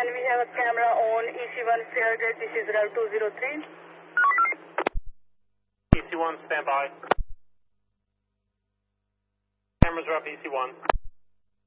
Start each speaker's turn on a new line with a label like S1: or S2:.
S1: and we have a camera on EC1 cleared. This is route 203.
S2: EC1, stand by. Cameras are up, EC1.